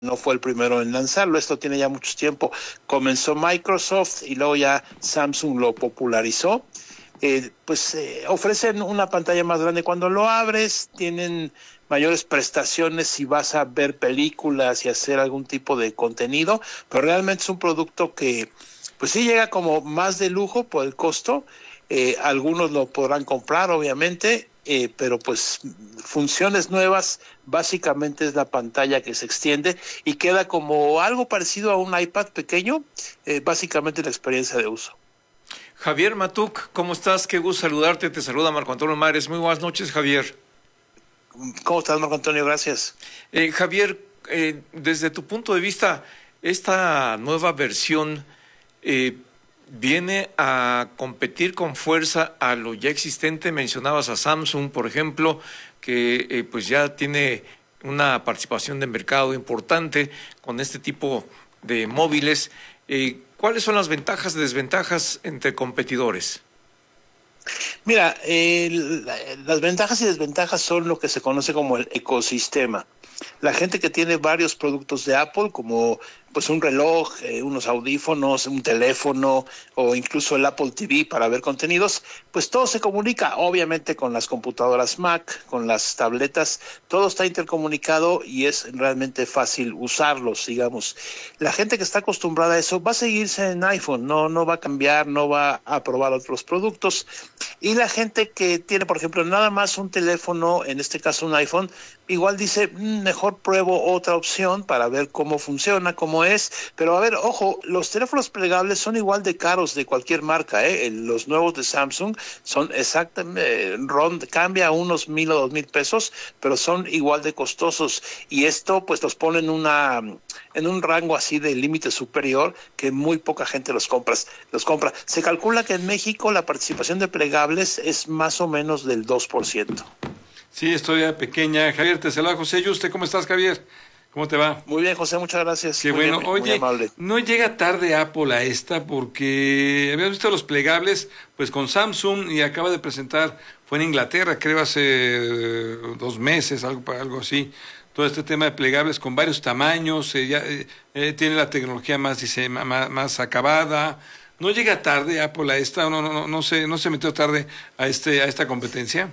no fue el primero en lanzarlo, esto tiene ya mucho tiempo. Comenzó Microsoft y luego ya Samsung lo popularizó. Ofrecen una pantalla más grande cuando lo abres, tienen mayores prestaciones si vas a ver películas y hacer algún tipo de contenido, pero realmente es un producto que pues sí llega como más de lujo por el costo. Algunos lo podrán comprar obviamente, pero pues funciones nuevas, básicamente es la pantalla que se extiende y queda como algo parecido a un iPad pequeño, básicamente la experiencia de uso. Javier Matuk, ¿cómo estás? Qué gusto saludarte. Te saluda Marco Antonio Mares. Muy buenas noches, Javier. ¿Cómo estás, Marco Antonio? Gracias. Javier, desde tu punto de vista, esta nueva versión viene a competir con fuerza a lo ya existente. Mencionabas a Samsung, por ejemplo, que pues ya tiene una participación de mercado importante con este tipo de móviles. ¿Cuáles son las ventajas y desventajas entre competidores? Mira, las ventajas y desventajas son lo que se conoce como el ecosistema. La gente que tiene varios productos de Apple, como pues un reloj, unos audífonos, un teléfono o incluso el Apple TV para ver contenidos, pues todo se comunica, obviamente con las computadoras Mac, con las tabletas, todo está intercomunicado y es realmente fácil usarlos, digamos. La gente que está acostumbrada a eso va a seguirse en iPhone, no va a cambiar, no va a probar otros productos. Y la gente que tiene, por ejemplo, nada más un teléfono, en este caso un iPhone, igual dice, mejor pruebo otra opción para ver cómo funciona, cómo es. Pero a ver, ojo, los teléfonos plegables son igual de caros de cualquier marca, ¿eh? Los nuevos de Samsung son exactamente, cambia unos 1,000 o 2,000 pesos, pero son igual de costosos. Y esto pues los pone en un rango así de límite superior que muy poca gente los compra. Se calcula que en México la participación de plegables es más o menos del 2%. Sí, es todavía pequeña. Javier, te saluda José Yuste. ¿Cómo estás, Javier? ¿Cómo te va? Muy bien, José, muchas gracias. Qué muy bueno. bien, Oye, muy amable. no llega tarde Apple a esta porque habías visto los plegables pues con Samsung y acaba de presentar, fue en Inglaterra, creo hace 2 meses, algo así. Todo este tema de plegables con varios tamaños, tiene la tecnología más acabada. ¿No llega tarde Apple a esta? No se metió tarde a esta competencia.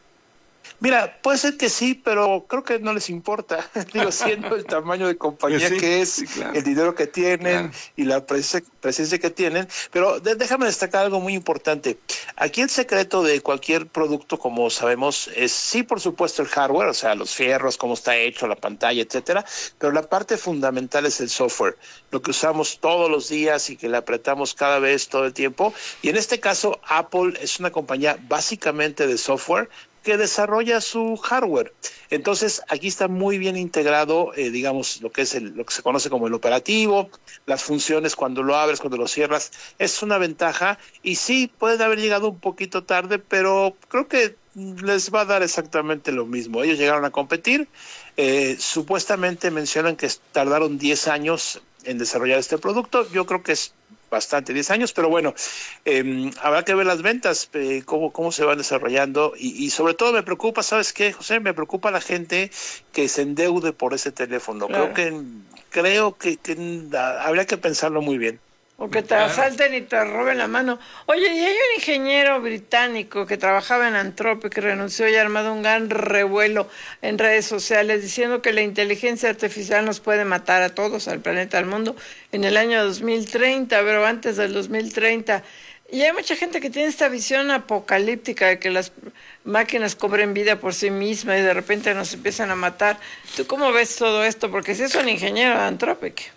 Mira, puede ser que sí, pero creo que no les importa. Digo, siendo el tamaño de compañía Sí, que es, sí, claro, el dinero que tienen claro. y la presencia que tienen. Pero déjame destacar algo muy importante. Aquí el secreto de cualquier producto, como sabemos, es sí, por supuesto, el hardware, o sea, los fierros, cómo está hecho, la pantalla, etcétera. Pero la parte fundamental es el software, lo que usamos todos los días y que le apretamos cada vez, todo el tiempo. Y en este caso, Apple es una compañía básicamente de software que desarrolla su hardware. Entonces, aquí está muy bien integrado, digamos, lo que es lo que se conoce como el operativo, las funciones cuando lo abres, cuando lo cierras, es una ventaja y sí, puede haber llegado un poquito tarde, pero creo que les va a dar exactamente lo mismo. Ellos llegaron a competir, supuestamente mencionan que tardaron 10 años en desarrollar este producto, yo creo que es bastante, 10 años, pero bueno, habrá que ver las ventas, cómo se van desarrollando y sobre todo me preocupa, ¿sabes qué, José? Me preocupa la gente que se endeude por ese teléfono. Claro. Creo que habría que pensarlo muy bien. O que te asalten y te roben la mano. Oye, y hay un ingeniero británico que trabajaba en Anthropic que renunció y ha armado un gran revuelo en redes sociales diciendo que la inteligencia artificial nos puede matar a todos, al planeta, al mundo, en el año 2030, pero antes del 2030. Y hay mucha gente que tiene esta visión apocalíptica de que las máquinas cobren vida por sí mismas y de repente nos empiezan a matar. ¿Tú cómo ves todo esto? Porque si es un ingeniero de Anthropic.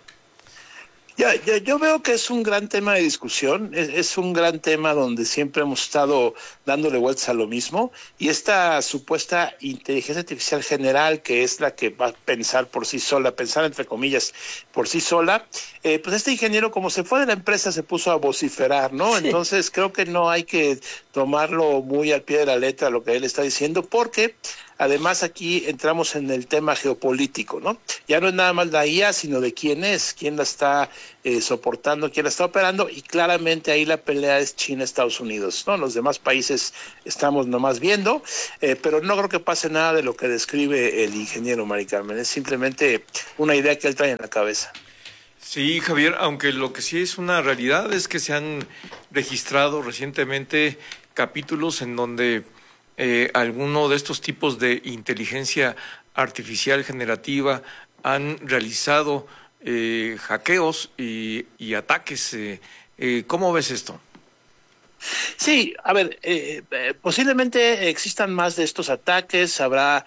Yo veo que es un gran tema de discusión, es un gran tema donde siempre hemos estado dándole vueltas a lo mismo y esta supuesta inteligencia artificial general que es la que va a pensar por sí sola, pensar entre comillas por sí sola, pues este ingeniero como se fue de la empresa se puso a vociferar, ¿no? Sí. Entonces creo que no hay que tomarlo muy al pie de la letra lo que él está diciendo porque Además, aquí entramos en el tema geopolítico, ¿no? Ya no es nada más la IA, sino de quién la está soportando, quién la está operando, y claramente ahí la pelea es China-Estados Unidos, ¿no? Los demás países estamos nomás viendo, pero no creo que pase nada de lo que describe el ingeniero Mari Carmen, es simplemente una idea que él trae en la cabeza. Sí, Javier, aunque lo que sí es una realidad es que se han registrado recientemente capítulos en donde alguno de estos tipos de inteligencia artificial generativa han realizado hackeos y ataques. ¿Cómo ves esto? Sí, a ver, posiblemente existan más de estos ataques, habrá,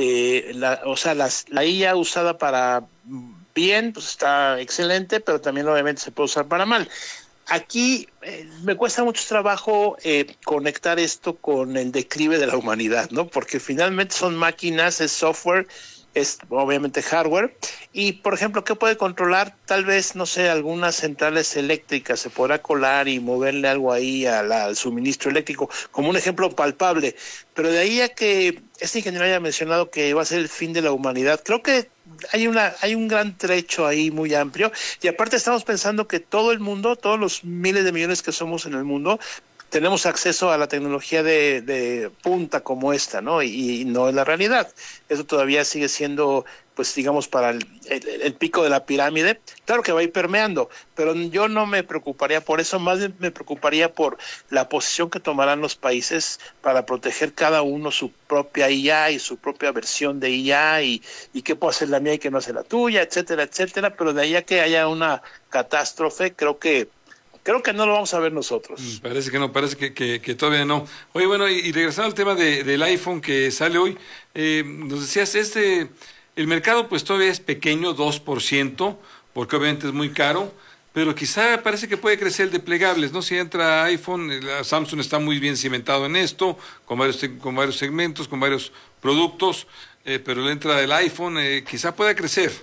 la IA usada para bien, pues está excelente, pero también obviamente se puede usar para mal. Aquí me cuesta mucho trabajo conectar esto con el declive de la humanidad, ¿no? Porque finalmente son máquinas, es software, es obviamente hardware, y por ejemplo, ¿qué puede controlar? Tal vez, no sé, algunas centrales eléctricas, se podrá colar y moverle algo ahí al suministro eléctrico, como un ejemplo palpable, pero de ahí a que este ingeniero haya mencionado que va a ser el fin de la humanidad, creo que hay un gran trecho ahí muy amplio, y aparte estamos pensando que todo el mundo, todos los miles de millones que somos en el mundo, tenemos acceso a la tecnología de punta como esta, ¿no? Y no es la realidad. Eso todavía sigue siendo, pues digamos, para el pico de la pirámide. Claro que va a ir permeando, pero yo no me preocuparía por eso, más bien me preocuparía por la posición que tomarán los países para proteger cada uno su propia IA y su propia versión de IA y qué puede hacer la mía y qué no hace la tuya, etcétera, etcétera. Pero de ahí a que haya una catástrofe, creo que no lo vamos a ver nosotros. Parece que no, parece que todavía no. Oye, bueno, y regresando al tema del iPhone que sale hoy, nos decías, el mercado pues todavía es pequeño, 2%, porque obviamente es muy caro, pero quizá parece que puede crecer el de plegables, ¿no? Si entra iPhone, Samsung está muy bien cimentado en esto, con varios segmentos, con varios productos, pero la entrada del iPhone quizá pueda crecer.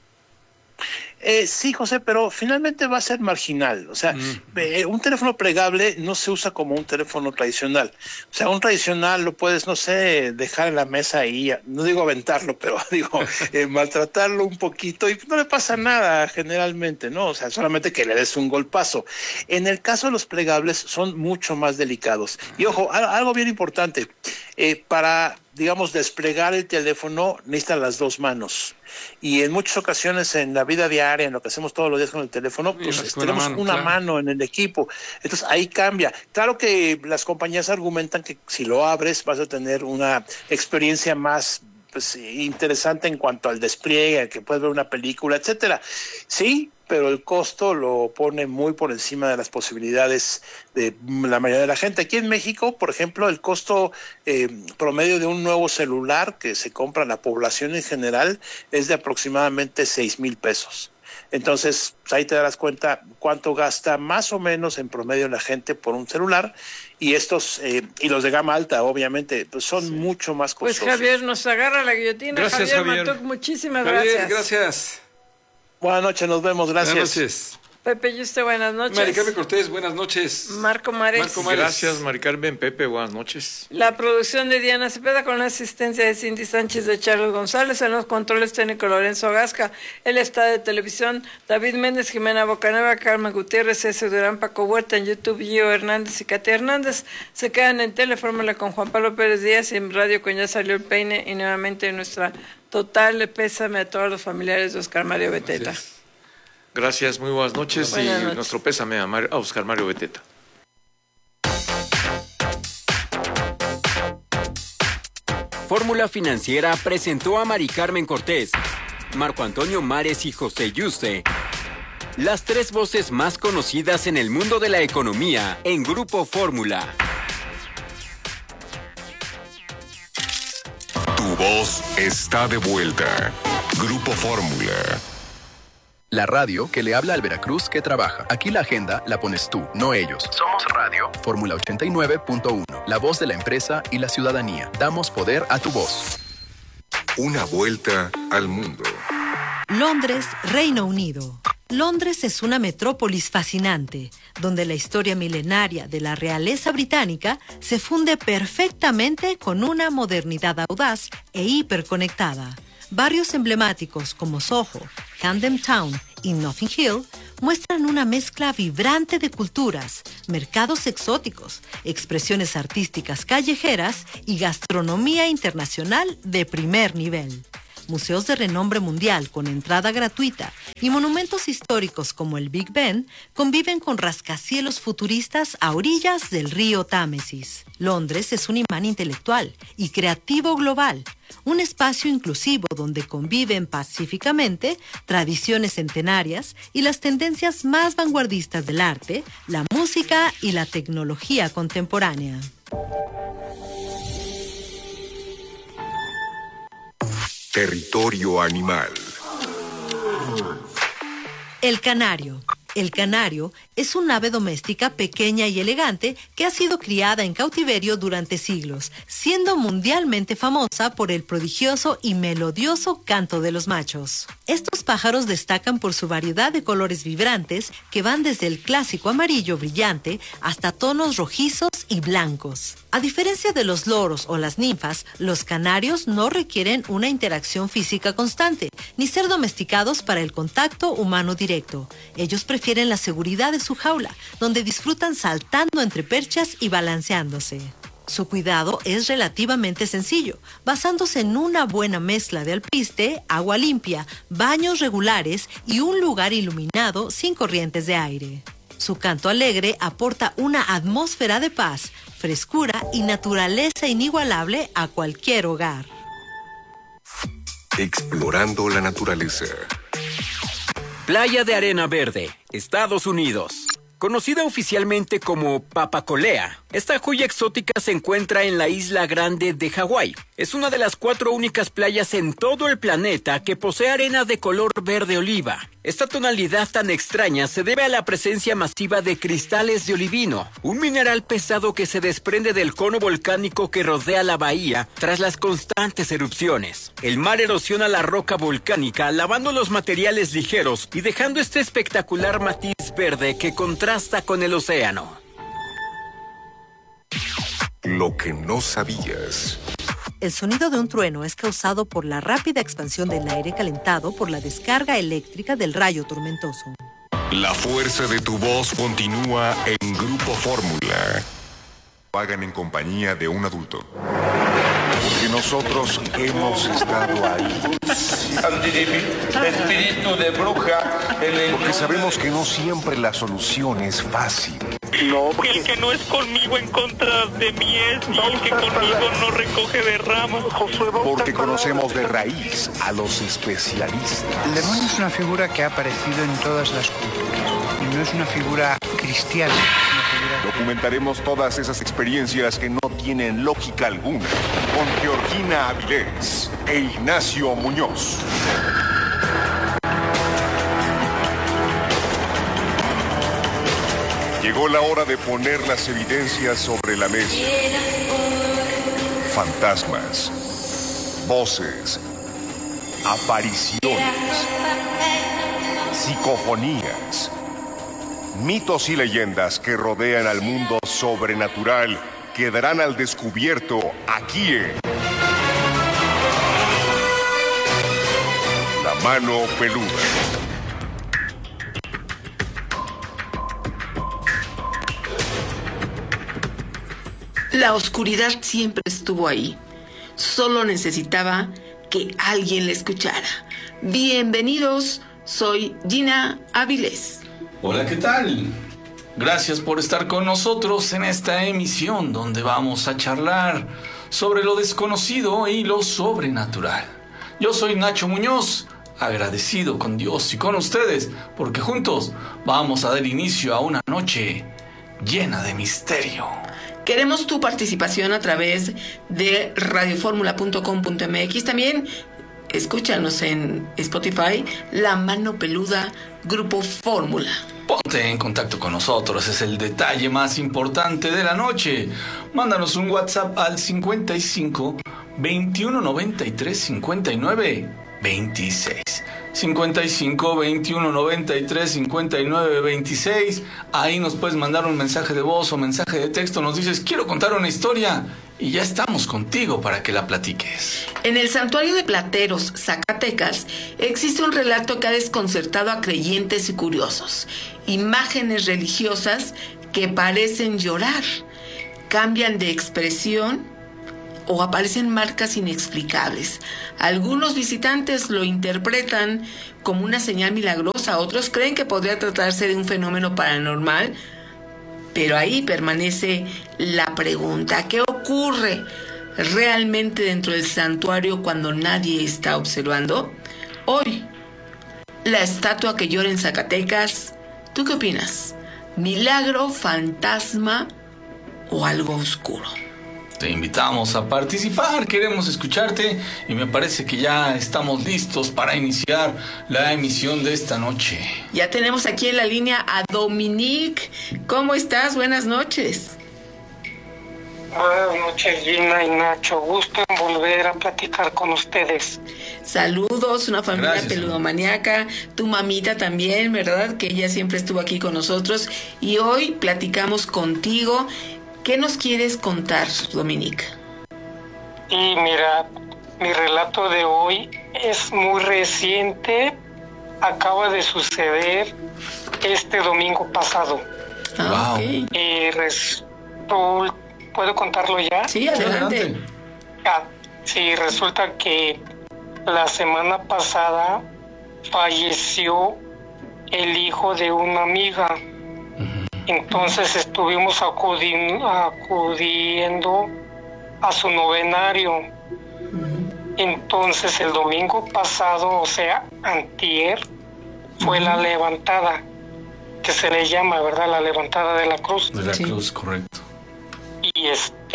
Sí, José, pero finalmente va a ser marginal. O sea, un teléfono plegable no se usa como un teléfono tradicional. O sea, un tradicional lo puedes, no sé, dejar en la mesa y no digo aventarlo, pero digo maltratarlo un poquito y no le pasa nada generalmente, ¿no? O sea, solamente que le des un golpazo. En el caso de los plegables son mucho más delicados. Y ojo, algo bien importante, para, digamos, desplegar el teléfono necesitan las dos manos. Y en muchas ocasiones en la vida diaria, en lo que hacemos todos los días con el teléfono, pues tenemos una mano en el equipo. Entonces ahí cambia. Claro que las compañías argumentan que si lo abres vas a tener una experiencia más interesante en cuanto al despliegue, que puedes ver una película, etcétera. Sí, pero el costo lo pone muy por encima de las posibilidades de la mayoría de la gente. Aquí en México, por ejemplo, el costo promedio de un nuevo celular que se compra a la población en general es de aproximadamente 6,000 pesos. Entonces, ahí te darás cuenta cuánto gasta más o menos en promedio la gente por un celular, y estos, y los de gama alta, obviamente, pues son mucho más costosos. Pues Javier, nos agarra la guillotina. Gracias, Javier. Matuk, muchísimas Javier, gracias. Gracias. Buenas noches, nos vemos, gracias. Buenas noches. Pepe y usted, buenas noches. Mari Carmen Cortés, buenas noches. Marco Mares. Gracias, Mari Carmen. Pepe, buenas noches. La producción de Diana Cepeda con la asistencia de Cindy Sánchez, de Charles González, en los controles técnicos Lorenzo Gasca, el estado de televisión David Méndez, Jimena Bocanueva, Carmen Gutiérrez, C. Durán, Paco Huerta, en YouTube Gio Hernández y Katia Hernández. Se quedan en Telefórmula con Juan Pablo Pérez Díaz y en Radio con Ya Salió el Peine, y nuevamente nuestra total pésame a todos los familiares de Oscar Mario Beteta. Gracias, muy buenas noches. Buenas noches. Nuestro pésame a Oscar Mario Beteta. Fórmula Financiera presentó a Mari Carmen Cortés, Marco Antonio Mares y José Yuste, las tres voces más conocidas en el mundo de la economía en Grupo Fórmula. Tu voz está de vuelta. Grupo Fórmula. La radio que le habla al Veracruz que trabaja. Aquí la agenda la pones tú, no ellos. Somos Radio. Fórmula 89.1. La voz de la empresa y la ciudadanía. Damos poder a tu voz. Una vuelta al mundo. Londres, Reino Unido. Londres es una metrópolis fascinante, donde la historia milenaria de la realeza británica se funde perfectamente con una modernidad audaz e hiperconectada. Barrios emblemáticos como Soho, Camden Town y Notting Hill muestran una mezcla vibrante de culturas, mercados exóticos, expresiones artísticas callejeras y gastronomía internacional de primer nivel. Museos de renombre mundial con entrada gratuita y monumentos históricos como el Big Ben conviven con rascacielos futuristas a orillas del río Támesis. Londres es un imán intelectual y creativo global, un espacio inclusivo donde conviven pacíficamente tradiciones centenarias y las tendencias más vanguardistas del arte, la música y la tecnología contemporánea. Territorio animal. El canario. El canario es un ave doméstica pequeña y elegante que ha sido criada en cautiverio durante siglos, siendo mundialmente famosa por el prodigioso y melodioso canto de los machos. Estos pájaros destacan por su variedad de colores vibrantes que van desde el clásico amarillo brillante hasta tonos rojizos y blancos. A diferencia de los loros o las ninfas, los canarios no requieren una interacción física constante, ni ser domesticados para el contacto humano directo. Ellos prefieren la seguridad de su jaula, donde disfrutan saltando entre perchas y balanceándose. Su cuidado es relativamente sencillo, basándose en una buena mezcla de alpiste, agua limpia, baños regulares y un lugar iluminado sin corrientes de aire. Su canto alegre aporta una atmósfera de paz, frescura y naturaleza inigualable a cualquier hogar. Explorando la naturaleza. Playa de Arena Verde, Estados Unidos. Conocida oficialmente como Papacolea, esta joya exótica se encuentra en la Isla Grande de Hawái. Es una de las 4 únicas playas en todo el planeta que posee arena de color verde oliva. Esta tonalidad tan extraña se debe a la presencia masiva de cristales de olivino, un mineral pesado que se desprende del cono volcánico que rodea la bahía tras las constantes erupciones. El mar erosiona la roca volcánica, lavando los materiales ligeros y dejando este espectacular matiz verde que contrasta con el océano. Lo que no sabías. El sonido de un trueno es causado por la rápida expansión del aire calentado por la descarga eléctrica del rayo tormentoso. La fuerza de tu voz continúa en Grupo Fórmula. Hagan en compañía de un adulto. Porque nosotros hemos estado ahí. Espíritu de bruja. Porque sabemos que no siempre la solución es fácil. No, el que no es conmigo en contra de mí es, y el que conmigo no recoge de ramas. Porque conocemos de raíz a los especialistas. El demonio es una figura que ha aparecido en todas las culturas y no es una figura cristiana. Documentaremos todas esas experiencias que no tienen lógica alguna con Georgina Avilés e Ignacio Muñoz. Llegó la hora de poner las evidencias sobre la mesa. Fantasmas, voces, apariciones, psicofonías, mitos y leyendas que rodean al mundo sobrenatural quedarán al descubierto aquí en La Mano Peluda. La oscuridad siempre estuvo ahí. Solo necesitaba que alguien la escuchara. Bienvenidos, soy Gina Avilés. Hola, ¿qué tal? Gracias por estar con nosotros en esta emisión donde vamos a charlar sobre lo desconocido y lo sobrenatural. Yo soy Nacho Muñoz, agradecido con Dios y con ustedes porque juntos vamos a dar inicio a una noche llena de misterio. Queremos tu participación a través de radioformula.com.mx. También escúchanos en Spotify, La Mano Peluda, Grupo Fórmula. Ponte en contacto con nosotros, es el detalle más importante de la noche. Mándanos un WhatsApp al 55 21 93 59 26. 55 21 93 59 26. Ahí nos puedes mandar un mensaje de voz o mensaje de texto. Nos dices, quiero contar una historia, y ya estamos contigo para que la platiques. En el santuario de Plateros, Zacatecas, existe un relato que ha desconcertado a creyentes y curiosos. Imágenes religiosas que parecen llorar, cambian de expresión o aparecen marcas inexplicables. Algunos visitantes lo interpretan como una señal milagrosa, otros creen que podría tratarse de un fenómeno paranormal, pero ahí permanece la pregunta: ¿qué ocurre realmente dentro del santuario cuando nadie está observando? Hoy, la estatua que llora en Zacatecas, ¿tú qué opinas? ¿Milagro, fantasma o algo oscuro? Te invitamos a participar, queremos escucharte, y me parece que ya estamos listos para iniciar la emisión de esta noche. Ya tenemos aquí en la línea a Dominique. ¿Cómo estás? Buenas noches. Buenas noches, Gina y Nacho. Gusto en volver a platicar con ustedes. Saludos, una familia peludomaníaca. Tu mamita también, ¿verdad? Que ella siempre estuvo aquí con nosotros. Y hoy platicamos contigo. ¿Qué nos quieres contar, Dominique? Y mira, mi relato de hoy es muy reciente. Acaba de suceder este domingo pasado. Wow. Okay. ¿Puedo contarlo ya? Sí, adelante. Sí, resulta que la semana pasada falleció el hijo de una amiga. Entonces estuvimos acudiendo a su novenario. Entonces el domingo pasado, o sea, antier, fue la levantada, que se le llama, ¿verdad? La levantada de la cruz. De la cruz, correcto. Y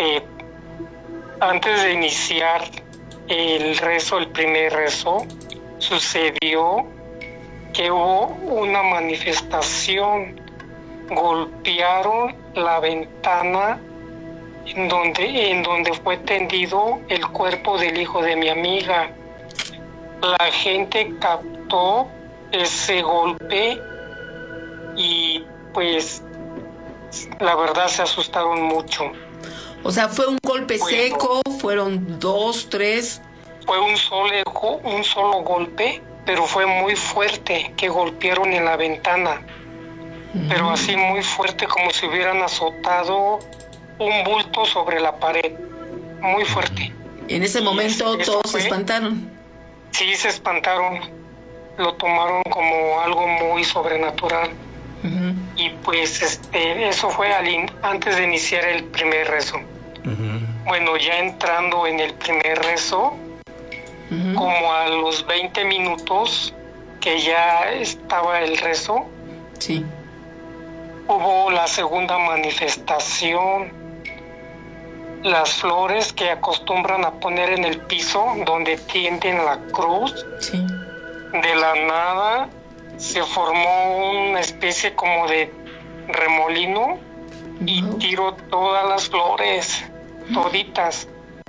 antes de iniciar el rezo, el primer rezo, sucedió que hubo una manifestación. Golpearon la ventana en donde fue tendido el cuerpo del hijo de mi amiga. La gente captó ese golpe y pues la verdad se asustaron mucho. O sea, ¿fue un golpe seco? ¿Fueron 2, 3? Fue un solo golpe, pero fue muy fuerte, que golpearon en la ventana. Pero así muy fuerte, como si hubieran azotado un bulto sobre la pared. Muy fuerte. En ese momento todos se espantaron. Sí, se espantaron. Lo tomaron como algo muy sobrenatural. Y pues eso fue antes de iniciar el primer rezo. Bueno, ya entrando en el primer rezo, como a los 20 minutos que ya estaba el rezo, sí, hubo la segunda manifestación. Las flores que acostumbran a poner en el piso donde tienden la cruz, sí, de la nada se formó una especie como de remolino y tiró todas las flores, toditas,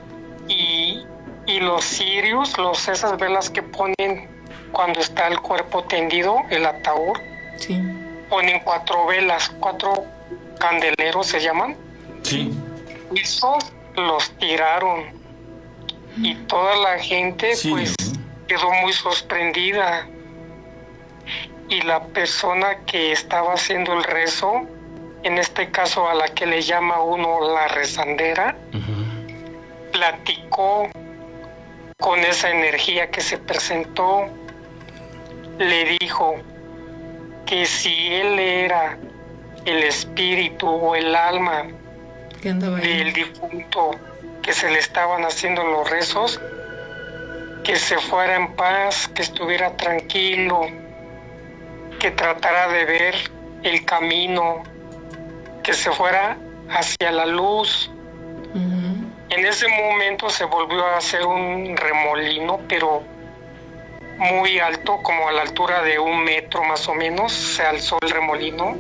y los cirios, esas velas que ponen cuando está el cuerpo tendido, el ataúd, sí, ponen 4 velas, 4 candeleros se llaman. Sí. Esos los tiraron y toda la gente pues quedó muy sorprendida. Y la persona que estaba haciendo el rezo, en este caso a la que le llama uno la rezandera, platicó con esa energía que se presentó. Le dijo que si él era el espíritu o el alma del difunto que se le estaban haciendo los rezos, que se fuera en paz, que estuviera tranquilo, que tratara de ver el camino, que se fuera hacia la luz. En ese momento se volvió a hacer un remolino, pero muy alto, como a la altura de 1 metro más o menos. Se alzó el remolino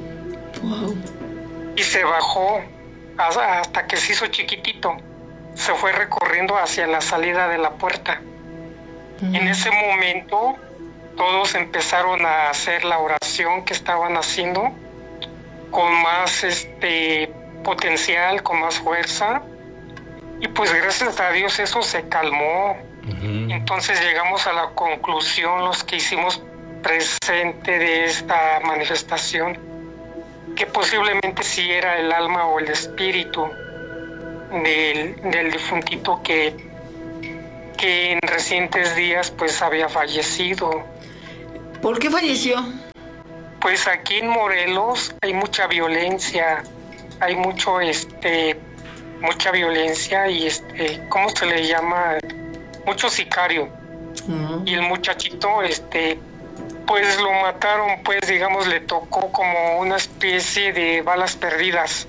y se bajó hasta que se hizo chiquitito. Se fue recorriendo hacia la salida de la puerta. En ese momento todos empezaron a hacer la oración que estaban haciendo con más potencial, con más fuerza, y pues gracias a Dios eso se calmó. Entonces llegamos a la conclusión, los que hicimos presente de esta manifestación, que posiblemente sí era el alma o el espíritu del difuntito que en recientes días pues había fallecido. ¿Por qué falleció? Pues aquí en Morelos hay mucha violencia, hay mucha violencia y ¿cómo se le llama? Mucho sicario. Y el muchachito pues lo mataron, pues digamos le tocó como una especie de balas perdidas.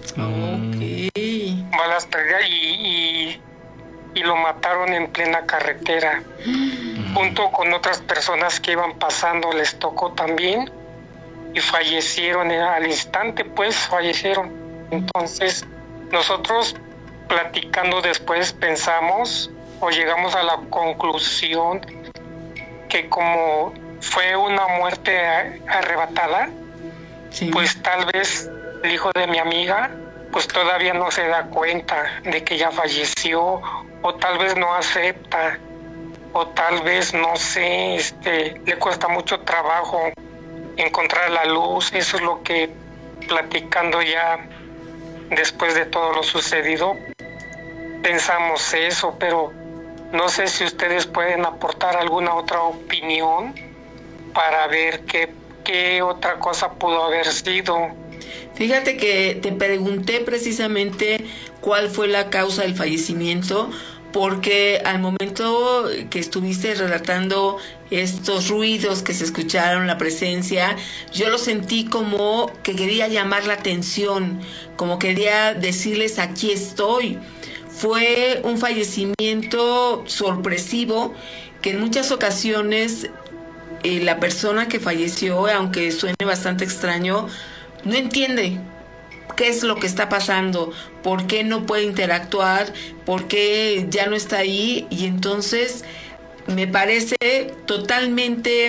Balas perdidas y lo mataron en plena carretera. Junto con otras personas que iban pasando les tocó también y fallecieron al instante, pues fallecieron. Entonces nosotros platicando después pensamos o llegamos a la conclusión que como fue una muerte arrebatada, pues tal vez el hijo de mi amiga pues todavía no se da cuenta de que ya falleció, o tal vez no acepta, o tal vez no sé, le cuesta mucho trabajo encontrar la luz. Eso es lo que platicando ya después de todo lo sucedido pensamos eso, pero no sé si ustedes pueden aportar alguna otra opinión para ver qué otra cosa pudo haber sido. Fíjate que te pregunté precisamente cuál fue la causa del fallecimiento, porque al momento que estuviste relatando estos ruidos que se escucharon, la presencia, yo lo sentí como que quería llamar la atención, como quería decirles aquí estoy. Fue un fallecimiento sorpresivo que en muchas ocasiones la persona que falleció, aunque suene bastante extraño, no entiende qué es lo que está pasando, por qué no puede interactuar, por qué ya no está ahí, y entonces me parece totalmente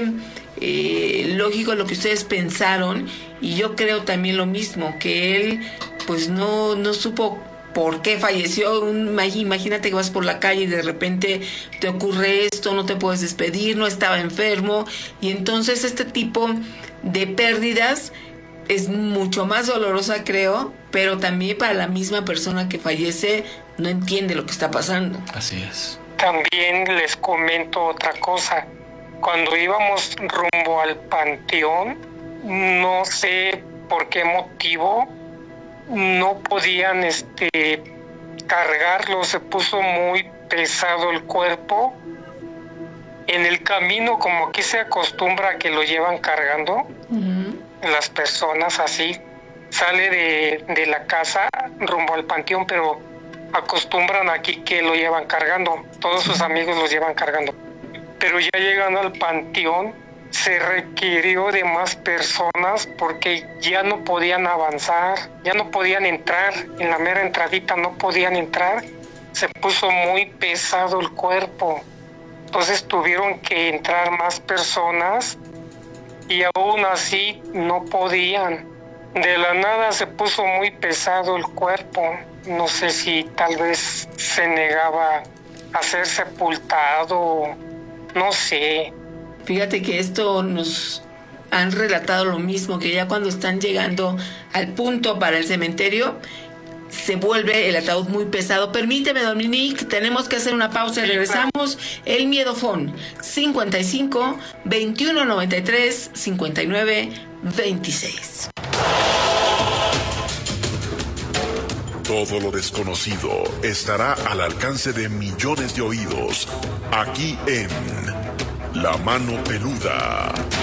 lógico lo que ustedes pensaron, y yo creo también lo mismo, que él pues no supo por qué falleció. Imagínate que vas por la calle y de repente te ocurre esto, no te puedes despedir, no estaba enfermo, y entonces este tipo de pérdidas es mucho más dolorosa, creo, pero también para la misma persona que fallece no entiende lo que está pasando. Así es. También les comento otra cosa. Cuando íbamos rumbo al panteón, no sé por qué motivo no podían cargarlo, se puso muy pesado el cuerpo. En el camino, como aquí se acostumbra a que lo llevan cargando, las personas así, sale de la casa rumbo al panteón, pero acostumbran aquí que lo llevan cargando, todos sus amigos los llevan cargando. Pero ya llegando al panteón, se requirió de más personas porque ya no podían avanzar, ya no podían entrar, en la mera entradita no podían entrar, se puso muy pesado el cuerpo. Entonces tuvieron que entrar más personas y aún así no podían. De la nada se puso muy pesado el cuerpo. No sé si tal vez se negaba a ser sepultado, no sé. Fíjate que esto nos han relatado lo mismo, que ya cuando están llegando al punto para el cementerio, se vuelve el ataúd muy pesado. Permíteme, Dominique, tenemos que hacer una pausa y regresamos. El Miedofón, 55 21 93 59 26. Todo lo desconocido estará al alcance de millones de oídos, aquí en La Mano Peluda.